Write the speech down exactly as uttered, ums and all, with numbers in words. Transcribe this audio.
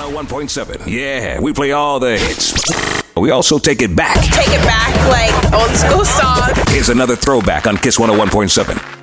oh one point seven. Yeah, we play all the hits. We also take it back. Take it back like old school song. Here's another throwback on Kiss one oh one point seven.